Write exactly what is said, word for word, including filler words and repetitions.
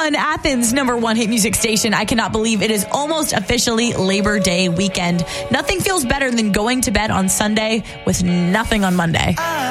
one, Athens, number one hit music station. I cannot believe it is almost officially Labor Day weekend. Nothing feels better than going to bed on Sunday with nothing on Monday.